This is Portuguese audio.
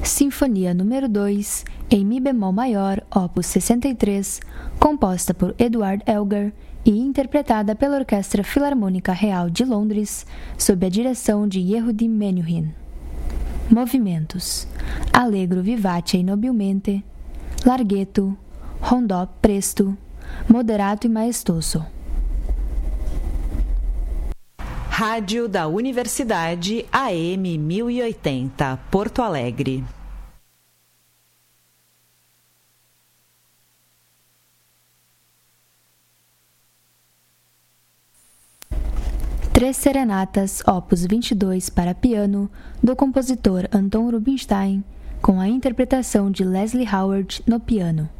Sinfonia número 2, em Mi bemol maior, opus 63, composta por Edward Elgar e interpretada pela Orquestra Filarmônica Real de Londres, sob a direção de Yehudi Menuhin. Movimentos: Allegro vivace e nobilmente, Larghetto, Rondò presto, Moderato e maestoso. Rádio da Universidade AM 1080, Porto Alegre. Três serenatas, opus 22 para piano, do compositor Anton Rubinstein, com a interpretação de Leslie Howard no piano.